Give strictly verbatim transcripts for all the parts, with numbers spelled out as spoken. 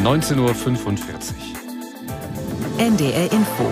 neunzehn Uhr fünfundvierzig. N D R Info.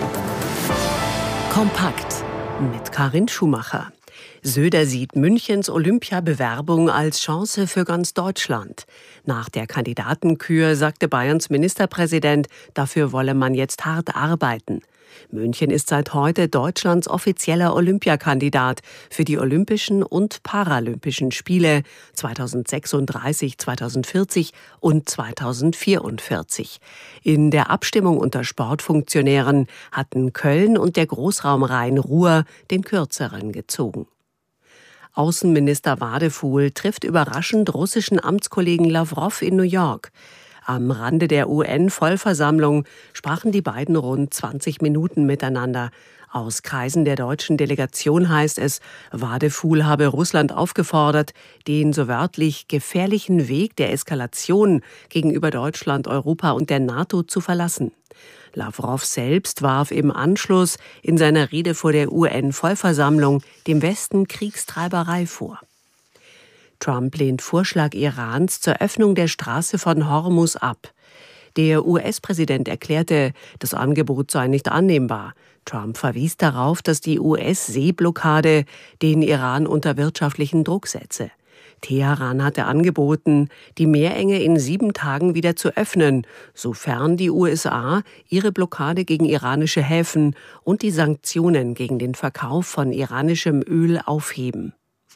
Kompakt mit Karin Schumacher. Söder sieht Münchens Olympiabewerbung als Chance für ganz Deutschland. Nach der Kandidatenkür sagte Bayerns Ministerpräsident, dafür wolle man jetzt hart arbeiten. München ist seit heute Deutschlands offizieller Olympiakandidat für die Olympischen und Paralympischen Spiele zweitausendsechsunddreißig, zweitausendvierzig und zweitausendvierundvierzig. In der Abstimmung unter Sportfunktionären hatten Köln und der Großraum Rhein-Ruhr den kürzeren gezogen. Außenminister Wadefuhl trifft überraschend russischen Amtskollegen Lawrow in New York. Am Rande der U N-Vollversammlung sprachen die beiden rund zwanzig Minuten miteinander. Aus Kreisen der deutschen Delegation heißt es, Wadefuhl habe Russland aufgefordert, den so wörtlich gefährlichen Weg der Eskalation gegenüber Deutschland, Europa und der NATO zu verlassen. Lawrow selbst warf im Anschluss in seiner Rede vor der U N-Vollversammlung dem Westen Kriegstreiberei vor. Trump lehnt Vorschlag Irans zur Öffnung der Straße von Hormuz ab. Der U S-Präsident erklärte, das Angebot sei nicht annehmbar. Trump verwies darauf, dass die U S-Seeblockade den Iran unter wirtschaftlichen Druck setze. Teheran hatte angeboten, die Meerenge in sieben Tagen wieder zu öffnen, sofern die U S A ihre Blockade gegen iranische Häfen und die Sanktionen gegen den Verkauf von iranischem Öl aufheben.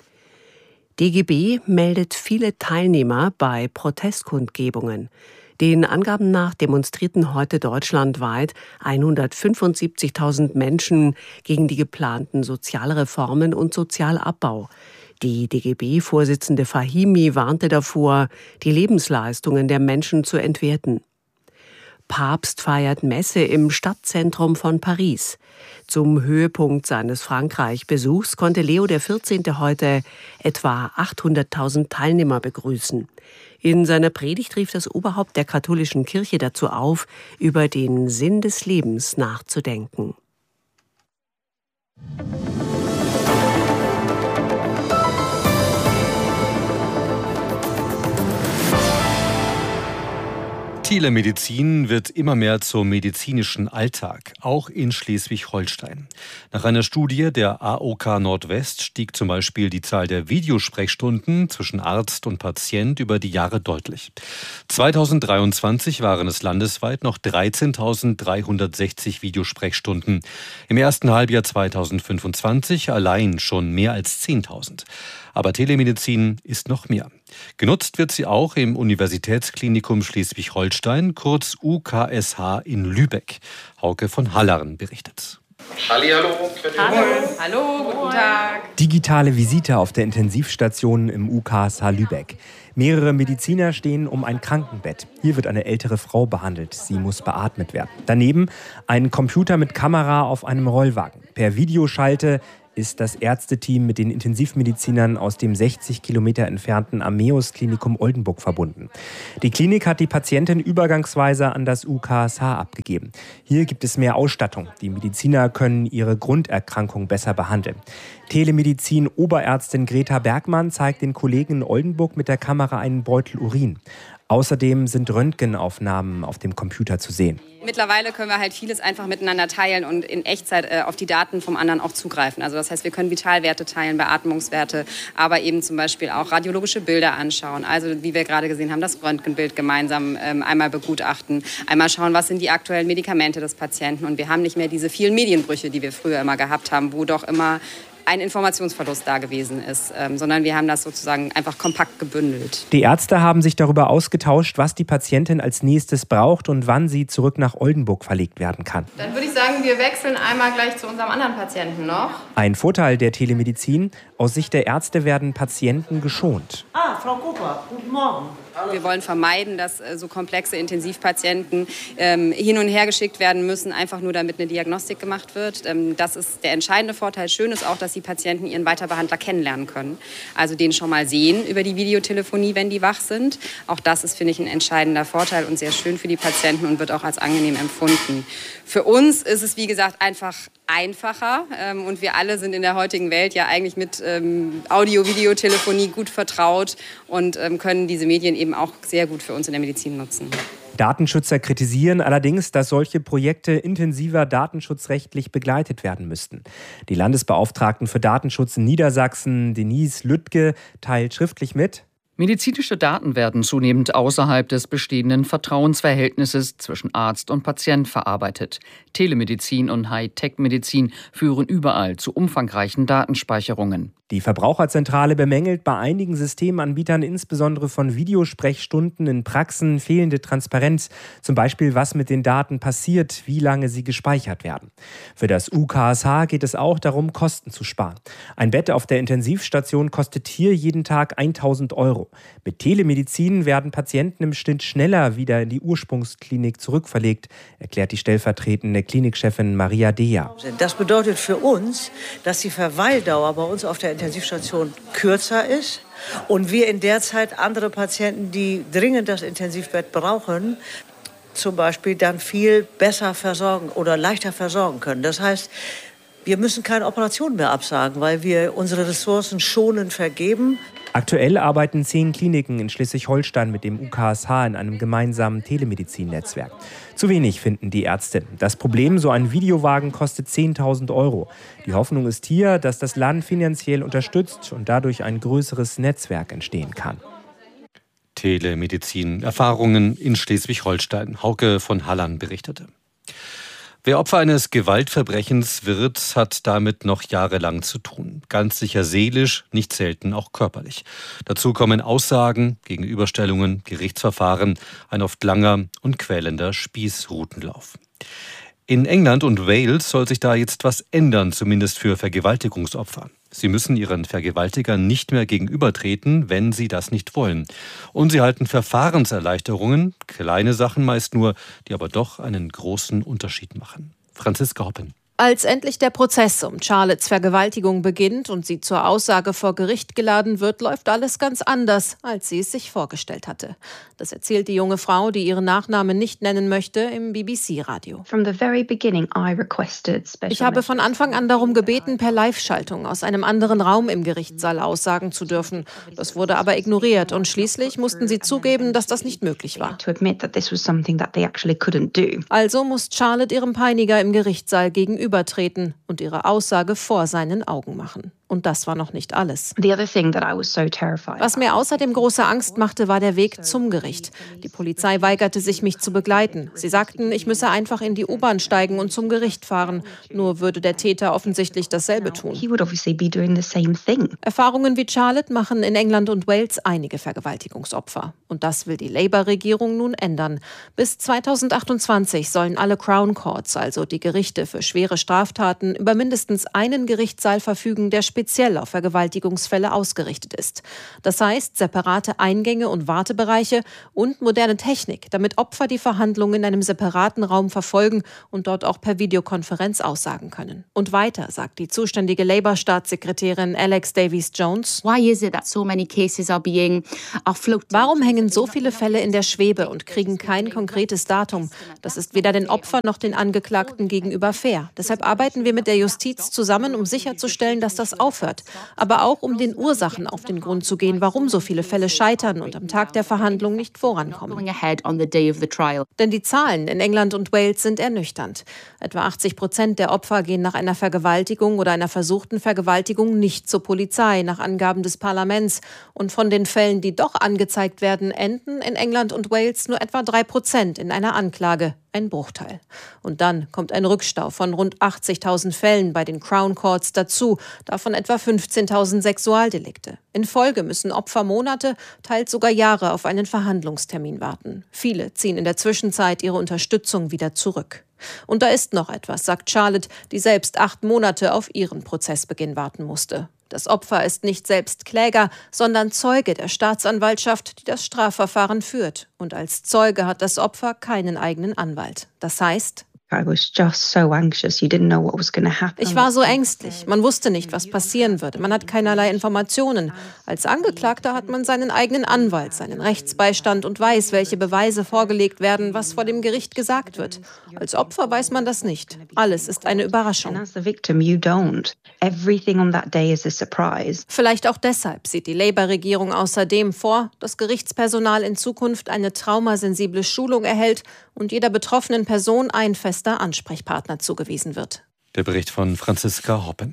D G B meldet viele Teilnehmer bei Protestkundgebungen. Den Angaben nach demonstrierten heute deutschlandweit hundertfünfundsiebzigtausend Menschen gegen die geplanten Sozialreformen und Sozialabbau. Die D G B-Vorsitzende Fahimi warnte davor, die Lebensleistungen der Menschen zu entwerten. Papst feiert Messe im Stadtzentrum von Paris. Zum Höhepunkt seines Frankreich-Besuchs konnte Leo der vierzehnte heute etwa achthunderttausend Teilnehmer begrüßen. In seiner Predigt rief das Oberhaupt der katholischen Kirche dazu auf, über den Sinn des Lebens nachzudenken. Telemedizin wird immer mehr zum medizinischen Alltag, auch in Schleswig-Holstein. Nach einer Studie der A O K Nordwest stieg zum Beispiel die Zahl der Videosprechstunden zwischen Arzt und Patient über die Jahre deutlich. zweitausenddreiundzwanzig waren es landesweit noch dreizehntausenddreihundertsechzig Videosprechstunden. Im ersten Halbjahr zweitausendfünfundzwanzig allein schon mehr als zehntausend. Aber Telemedizin ist noch mehr. Genutzt wird sie auch im Universitätsklinikum Schleswig-Holstein, kurz U K S H in Lübeck. Hauke von Hallern berichtet. Hallihallo. Hallo. Hallo, guten Tag. Digitale Visite auf der Intensivstation im U K S H Lübeck. Mehrere Mediziner stehen um ein Krankenbett. Hier wird eine ältere Frau behandelt. Sie muss beatmet werden. Daneben ein Computer mit Kamera auf einem Rollwagen. Per Videoschalte ist das Ärzteteam mit den Intensivmedizinern aus dem sechzig Kilometer entfernten Ammeus-Klinikum Oldenburg verbunden. Die Klinik hat die Patientin übergangsweise an das U K S H abgegeben. Hier gibt es mehr Ausstattung. Die Mediziner können ihre Grunderkrankung besser behandeln. Telemedizin-Oberärztin Greta Bergmann zeigt den Kollegen in Oldenburg mit der Kamera einen Beutel Urin. Außerdem sind Röntgenaufnahmen auf dem Computer zu sehen. Mittlerweile können wir halt vieles einfach miteinander teilen und in Echtzeit äh, auf die Daten vom anderen auch zugreifen. Also das heißt, wir können Vitalwerte teilen, Beatmungswerte, aber eben zum Beispiel auch radiologische Bilder anschauen. Also wie wir gerade gesehen haben, das Röntgenbild gemeinsam ähm, einmal begutachten, einmal schauen, was sind die aktuellen Medikamente des Patienten. Und wir haben nicht mehr diese vielen Medienbrüche, die wir früher immer gehabt haben, wo doch immer ein Informationsverlust da gewesen ist, ähm, sondern wir haben das sozusagen einfach kompakt gebündelt. Die Ärzte haben sich darüber ausgetauscht, was die Patientin als nächstes braucht und wann sie zurück nach Oldenburg verlegt werden kann. Dann würde ich sagen, wir wechseln einmal gleich zu unserem anderen Patienten noch. Ein Vorteil der Telemedizin: Aus Sicht der Ärzte werden Patienten geschont. Ah, Frau Cooper, guten Morgen. Wir wollen vermeiden, dass äh, so komplexe Intensivpatienten ähm, hin und her geschickt werden müssen, einfach nur damit eine Diagnostik gemacht wird. Ähm, das ist der entscheidende Vorteil. Schön ist auch, dass die Patienten ihren Weiterbehandler kennenlernen können. Also den schon mal sehen über die Videotelefonie, wenn die wach sind. Auch das ist, finde ich, ein entscheidender Vorteil und sehr schön für die Patienten und wird auch als angenehm empfunden. Für uns ist es, wie gesagt, einfach einfacher. Ähm, und wir alle sind in der heutigen Welt ja eigentlich mit ähm, Audio-Videotelefonie gut vertraut und ähm, können diese Medien eben auch sehr gut für uns in der Medizin nutzen. Datenschützer kritisieren allerdings, dass solche Projekte intensiver datenschutzrechtlich begleitet werden müssten. Die Landesbeauftragten für Datenschutz in Niedersachsen, Denise Lüttke, teilt schriftlich mit: Medizinische Daten werden zunehmend außerhalb des bestehenden Vertrauensverhältnisses zwischen Arzt und Patient verarbeitet. Telemedizin und Hightech-Medizin führen überall zu umfangreichen Datenspeicherungen. Die Verbraucherzentrale bemängelt bei einigen Systemanbietern, insbesondere von Videosprechstunden in Praxen, fehlende Transparenz. Zum Beispiel, was mit den Daten passiert, wie lange sie gespeichert werden. Für das U K S H geht es auch darum, Kosten zu sparen. Ein Bett auf der Intensivstation kostet hier jeden Tag tausend Euro. Mit Telemedizin werden Patienten im Schnitt schneller wieder in die Ursprungsklinik zurückverlegt, erklärt die stellvertretende Klinikchefin Maria Dea. Das bedeutet für uns, dass die Verweildauer bei uns auf der Intensivstation kürzer ist und wir in der Zeit andere Patienten, die dringend das Intensivbett brauchen, zum Beispiel dann viel besser versorgen oder leichter versorgen können. Das heißt, wir müssen keine Operation mehr absagen, weil wir unsere Ressourcen schonend vergeben. Aktuell arbeiten zehn Kliniken in Schleswig-Holstein mit dem U K S H in einem gemeinsamen Telemedizin-Netzwerk. Zu wenig finden die Ärzte. Das Problem, so ein Videowagen kostet zehntausend Euro. Die Hoffnung ist hier, dass das Land finanziell unterstützt und dadurch ein größeres Netzwerk entstehen kann. Telemedizin, Erfahrungen in Schleswig-Holstein. Hauke von Halland berichtete. Wer Opfer eines Gewaltverbrechens wird, hat damit noch jahrelang zu tun. Ganz sicher seelisch, nicht selten auch körperlich. Dazu kommen Aussagen, Gegenüberstellungen, Gerichtsverfahren, ein oft langer und quälender Spießrutenlauf. In England und Wales soll sich da jetzt was ändern, zumindest für Vergewaltigungsopfer. Sie müssen ihren Vergewaltigern nicht mehr gegenübertreten, wenn sie das nicht wollen. Und sie halten Verfahrenserleichterungen, kleine Sachen meist nur, die aber doch einen großen Unterschied machen. Franziska Hoppen. Als endlich der Prozess um Charlottes Vergewaltigung beginnt und sie zur Aussage vor Gericht geladen wird, läuft alles ganz anders, als sie es sich vorgestellt hatte. Das erzählt die junge Frau, die ihren Nachnamen nicht nennen möchte, im B B C-Radio. Ich habe von Anfang an darum gebeten, per Live-Schaltung aus einem anderen Raum im Gerichtssaal aussagen zu dürfen. Das wurde aber ignoriert und schließlich mussten sie zugeben, dass das nicht möglich war. Also muss Charlotte ihrem Peiniger im Gerichtssaal gegenüber übertreten und ihre Aussage vor seinen Augen machen. Und das war noch nicht alles. Was mir außerdem große Angst machte, war der Weg zum Gericht. Die Polizei weigerte sich, mich zu begleiten. Sie sagten, ich müsse einfach in die U-Bahn steigen und zum Gericht fahren. Nur würde der Täter offensichtlich dasselbe tun. Erfahrungen wie Charlotte machen in England und Wales einige Vergewaltigungsopfer. Und das will die Labour-Regierung nun ändern. Bis zweitausendachtundzwanzig sollen alle Crown Courts, also die Gerichte für schwere Straftaten, über mindestens einen Gerichtssaal verfügen, der speziell auf Vergewaltigungsfälle ausgerichtet ist. Das heißt, separate Eingänge und Wartebereiche und moderne Technik, damit Opfer die Verhandlungen in einem separaten Raum verfolgen und dort auch per Videokonferenz aussagen können. Und weiter, sagt die zuständige Labour-Staatssekretärin Alex Davies-Jones: Warum hängen so viele Fälle in der Schwebe und kriegen kein konkretes Datum? Das ist weder den Opfern noch den Angeklagten gegenüber fair. Deshalb arbeiten wir mit der Justiz zusammen, um sicherzustellen, dass das aufhört. Aber auch, um den Ursachen auf den Grund zu gehen, warum so viele Fälle scheitern und am Tag der Verhandlung nicht vorankommen. Denn die Zahlen in England und Wales sind ernüchternd. Etwa achtzig Prozent der Opfer gehen nach einer Vergewaltigung oder einer versuchten Vergewaltigung nicht zur Polizei, nach Angaben des Parlaments. Und von den Fällen, die doch angezeigt werden, enden in England und Wales nur etwa drei Prozent in einer Anklage. Ein Bruchteil. Und dann kommt ein Rückstau von rund achtzigtausend Fällen bei den Crown Courts dazu, davon etwa fünfzehntausend Sexualdelikte. In Folge müssen Opfer Monate, teils sogar Jahre auf einen Verhandlungstermin warten. Viele ziehen in der Zwischenzeit ihre Unterstützung wieder zurück. Und da ist noch etwas, sagt Charlotte, die selbst acht Monate auf ihren Prozessbeginn warten musste. Das Opfer ist nicht selbst Kläger, sondern Zeuge der Staatsanwaltschaft, die das Strafverfahren führt. Und als Zeuge hat das Opfer keinen eigenen Anwalt. Das heißt, Ich war so ängstlich. Man wusste nicht, was passieren würde. Man hat keinerlei Informationen. Als Angeklagter hat man seinen eigenen Anwalt, seinen Rechtsbeistand und weiß, welche Beweise vorgelegt werden, was vor dem Gericht gesagt wird. Als Opfer weiß man das nicht. Alles ist eine Überraschung. Vielleicht auch deshalb sieht die Labour-Regierung außerdem vor, dass Gerichtspersonal in Zukunft eine traumasensible Schulung erhält und jeder betroffenen Person ein fester Ansprechpartner zugewiesen wird. Der Bericht von Franziska Hoppen.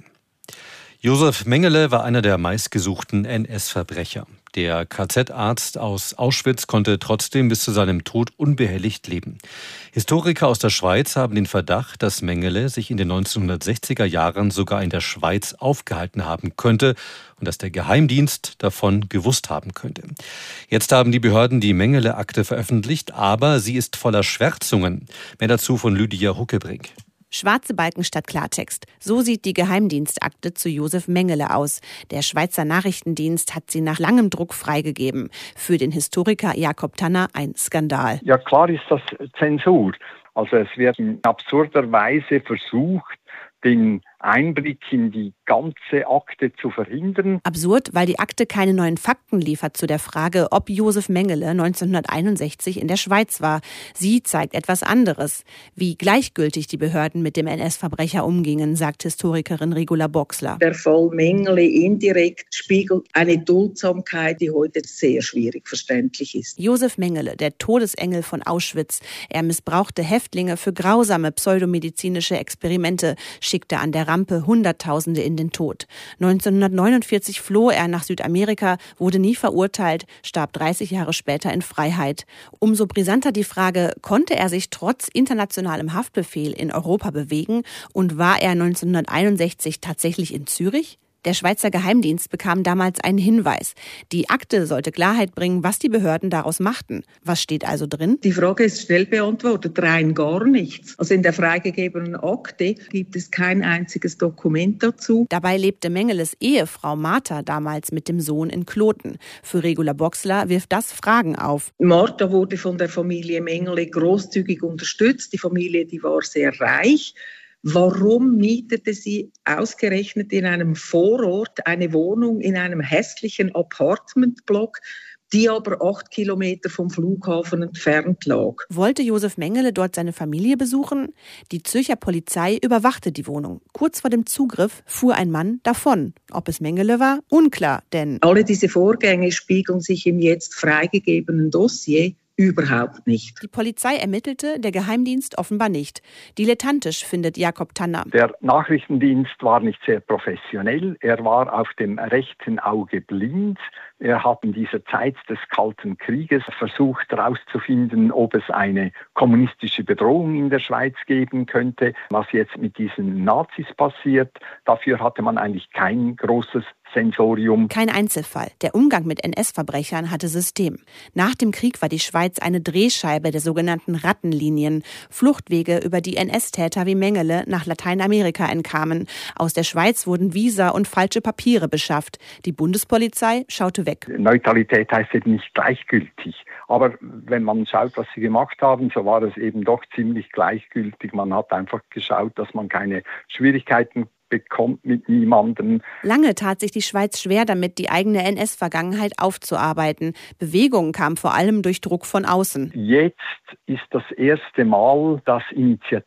Josef Mengele war einer der meistgesuchten N S-Verbrecher. Der K Z-Arzt aus Auschwitz konnte trotzdem bis zu seinem Tod unbehelligt leben. Historiker aus der Schweiz haben den Verdacht, dass Mengele sich in den neunzehnhundertsechziger Jahren sogar in der Schweiz aufgehalten haben könnte und dass der Geheimdienst davon gewusst haben könnte. Jetzt haben die Behörden die Mengele-Akte veröffentlicht, aber sie ist voller Schwärzungen. Mehr dazu von Lydia Huckebrink. Schwarze Balken statt Klartext. So sieht die Geheimdienstakte zu Josef Mengele aus. Der Schweizer Nachrichtendienst hat sie nach langem Druck freigegeben. Für den Historiker Jakob Tanner ein Skandal. Ja, klar ist das Zensur. Also es wird in absurder Weise versucht, den Einblick in die ganze Akte zu verhindern. Absurd, weil die Akte keine neuen Fakten liefert zu der Frage, ob Josef Mengele neunzehnhunderteinundsechzig in der Schweiz war. Sie zeigt etwas anderes. Wie gleichgültig die Behörden mit dem N S-Verbrecher umgingen, sagt Historikerin Regula Boxler. Der Fall Mengele indirekt spiegelt eine Duldsamkeit, die heute sehr schwierig verständlich ist. Josef Mengele, der Todesengel von Auschwitz. Er missbrauchte Häftlinge für grausame pseudomedizinische Experimente, schickte an der Rampe Hunderttausende in den Tod. neunzehnhundertneunundvierzig floh er nach Südamerika, wurde nie verurteilt, starb dreißig Jahre später in Freiheit. Umso brisanter die Frage, konnte er sich trotz internationalem Haftbefehl in Europa bewegen und war er neunzehnhunderteinundsechzig tatsächlich in Zürich? Der Schweizer Geheimdienst bekam damals einen Hinweis. Die Akte sollte Klarheit bringen, was die Behörden daraus machten. Was steht also drin? Die Frage ist schnell beantwortet, rein gar nichts. Also in der freigegebenen Akte gibt es kein einziges Dokument dazu. Dabei lebte Mengeles Ehefrau Martha damals mit dem Sohn in Kloten. Für Regula Boxler wirft das Fragen auf. Martha wurde von der Familie Mengele großzügig unterstützt. Die Familie, die war sehr reich. Warum mietete sie ausgerechnet in einem Vorort eine Wohnung in einem hässlichen Apartmentblock, die aber acht Kilometer vom Flughafen entfernt lag? Wollte Josef Mengele dort seine Familie besuchen? Die Zürcher Polizei überwachte die Wohnung. Kurz vor dem Zugriff fuhr ein Mann davon. Ob es Mengele war? Unklar, denn alle diese Vorgänge spiegeln sich im jetzt freigegebenen Dossier überhaupt nicht. Die Polizei ermittelte, der Geheimdienst offenbar nicht. Dilettantisch findet Jakob Tanner. Der Nachrichtendienst war nicht sehr professionell. Er war auf dem rechten Auge blind. Er hat in dieser Zeit des Kalten Krieges versucht herauszufinden, ob es eine kommunistische Bedrohung in der Schweiz geben könnte. Was jetzt mit diesen Nazis passiert, dafür hatte man eigentlich kein großes Sensorium. Kein Einzelfall. Der Umgang mit N S-Verbrechern hatte System. Nach dem Krieg war die Schweiz eine Drehscheibe der sogenannten Rattenlinien. Fluchtwege, über die N S-Täter wie Mengele nach Lateinamerika entkamen. Aus der Schweiz wurden Visa und falsche Papiere beschafft. Die Bundespolizei schaute weg. Neutralität heißt eben nicht gleichgültig. Aber wenn man schaut, was sie gemacht haben, so war es eben doch ziemlich gleichgültig. Man hat einfach geschaut, dass man keine Schwierigkeiten bekommt mit niemandem. Lange tat sich die Schweiz schwer damit, die eigene N S-Vergangenheit aufzuarbeiten. Bewegung kam vor allem durch Druck von außen. Jetzt ist das erste Mal, dass Initiativen